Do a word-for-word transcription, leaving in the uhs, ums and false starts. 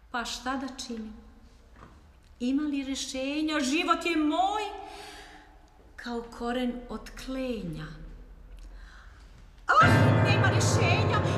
Pa šta da činim? Ima li rješenja? Život je moj kao koren od klenja. Ah, nema rješenja!